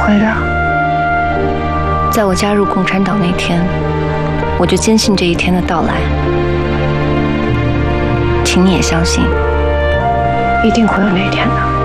会的。 在我加入共产党那天，我就坚信这一天的到来。请你也相信， 一定会有那一天的。